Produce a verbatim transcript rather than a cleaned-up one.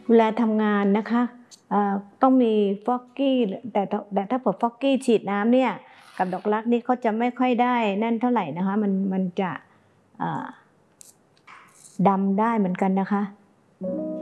เวลาทำงานนะคะต้องมีฟอกกี้แต่แต่ถ้าเผื่อฟอกกี้ฉีดน้ำเนี่ยกับดอกรักนี่เขาจะไม่ค่อยได้นั่นเท่าไหร่นะคะมันมันจะดำได้เหมือนกันนะคะ